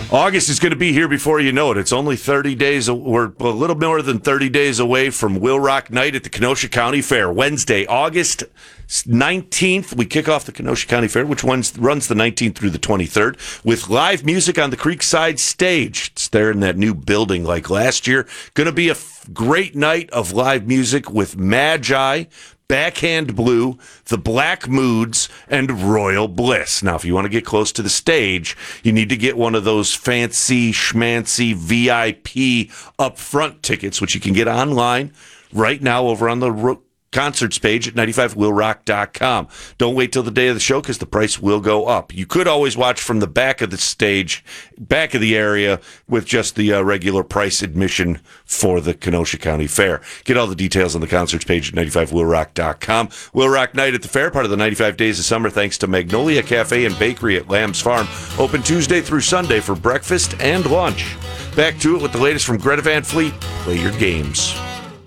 August is going to be here before you know it. It's only 30 days. We're a little more than 30 days away from Will Rock Night at the Kenosha County Fair. Wednesday, August 19th, we kick off the Kenosha County Fair, which runs the 19th through the 23rd, with live music on the Creekside stage. It's there in that new building like last year. Going to be a great night of live music with Magi, Backhand Blue, the Black Moods, and Royal Bliss. Now, if you want to get close to the stage, you need to get one of those fancy, schmancy VIP upfront tickets, which you can get online right now over on the concerts page at 95willrock.com. Don't wait till the day of the show because the price will go up. You could always watch from the back of the stage, back of the area, with just the regular price admission for the Kenosha County Fair. Get all the details on the concerts page at 95willrock.com. Will Rock Night at the Fair, part of the 95 Days of Summer, thanks to Magnolia Cafe and Bakery at Lamb's Farm. Open Tuesday through Sunday for breakfast and lunch. Back to it with the latest from Greta Van Fleet. Play your games.